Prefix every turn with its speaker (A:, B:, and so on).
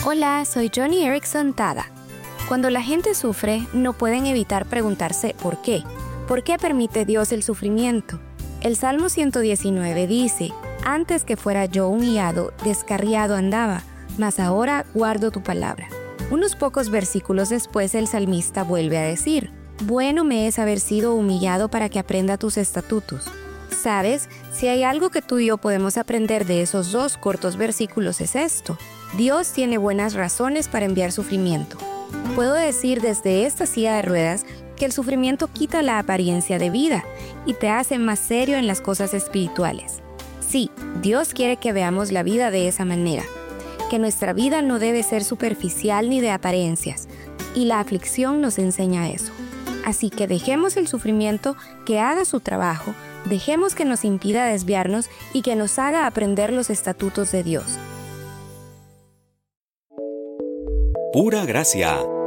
A: Hola, soy Johnny Erickson Tada. Cuando la gente sufre, no pueden evitar preguntarse ¿por qué? ¿Por qué permite Dios el sufrimiento? El Salmo 119 dice, «Antes que fuera yo humillado, descarriado andaba, mas ahora guardo tu palabra». Unos pocos versículos después el salmista vuelve a decir, «Bueno me es haber sido humillado para que aprenda tus estatutos». ¿Sabes? Si hay algo que tú y yo podemos aprender de esos dos cortos versículos es esto. Dios tiene buenas razones para enviar sufrimiento. Puedo decir desde esta silla de ruedas que el sufrimiento quita la apariencia de vida y te hace más serio en las cosas espirituales. Sí, Dios quiere que veamos la vida de esa manera, que nuestra vida no debe ser superficial ni de apariencias, y la aflicción nos enseña eso. Así que dejemos el sufrimiento que haga su trabajo, dejemos que nos impida desviarnos y que nos haga aprender los estatutos de Dios.
B: Pura gracia.